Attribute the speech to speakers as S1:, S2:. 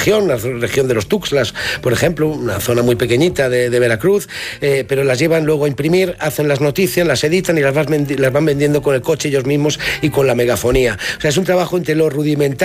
S1: región, la región de los Tuxtlas, por ejemplo, una zona muy pequeñita de Veracruz, pero las llevan luego a imprimir, hacen las noticias, las editan y las van vendiendo con el coche ellos mismos y con la megafonía. O sea, es un trabajo entre lo rudimentario